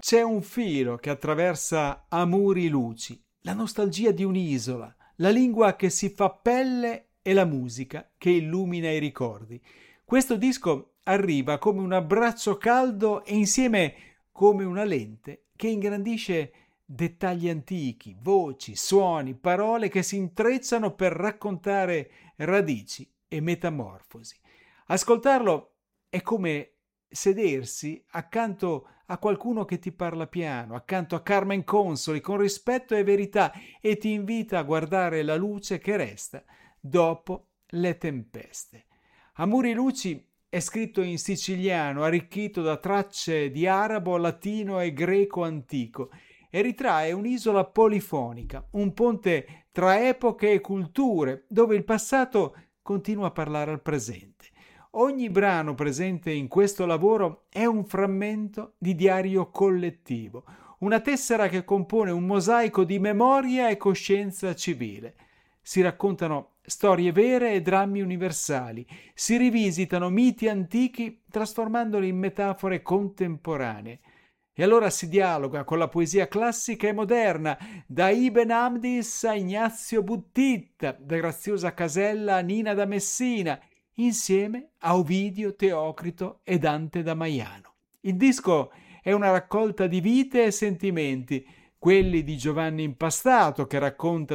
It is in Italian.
C'è un filo che attraversa Amuri Luci, la nostalgia di un'isola, la lingua che si fa pelle e la musica che illumina i ricordi. Questo disco arriva come un abbraccio caldo e insieme come una lente che ingrandisce dettagli antichi, voci, suoni, parole che si intrecciano per raccontare radici e metamorfosi. Ascoltarlo è come sedersi accanto a qualcuno che ti parla piano, accanto a Carmen Consoli, con rispetto e verità, e ti invita a guardare la luce che resta dopo le tempeste. Amuri Luci è scritto in siciliano, arricchito da tracce di arabo, latino e greco antico, e ritrae un'isola polifonica, un ponte tra epoche e culture, dove il passato continua a parlare al presente. Ogni brano presente in questo lavoro è un frammento di diario collettivo, una tessera che compone un mosaico di memoria e coscienza civile. Si raccontano storie vere e drammi universali, si rivisitano miti antichi trasformandoli in metafore contemporanee. E allora si dialoga con la poesia classica e moderna, da Ibn Amdis a Ignazio Buttitta, da Graziosa Casella a Nina da Messina, insieme a Ovidio, Teocrito e Dante da Maiano. Il disco è una raccolta di vite e sentimenti, quelli di Giovanni Impastato, che racconta